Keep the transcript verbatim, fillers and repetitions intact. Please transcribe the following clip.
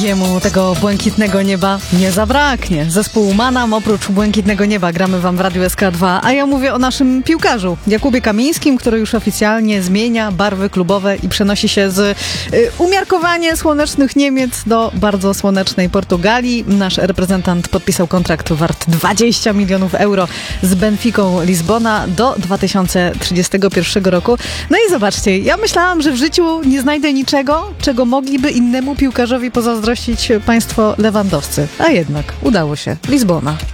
Jemu tego błękitnego nieba nie zabraknie. Zespół Manam oprócz błękitnego nieba gramy wam w Radiu S K dwa, a ja mówię o naszym piłkarzu Jakubie Kamińskim, który już oficjalnie zmienia barwy klubowe i przenosi się z y, umiarkowanie słonecznych Niemiec do bardzo słonecznej Portugalii. Nasz reprezentant podpisał kontrakt wart dwadzieścia milionów euro z Benficą Lizbona do dwa tysiące trzydziestego pierwszego roku. No i zobaczcie, ja myślałam, że w życiu nie znajdę niczego, czego mogliby innemu piłkarzowi pozazdrościć państwo Lewandowscy. A jednak udało się. Lizbona.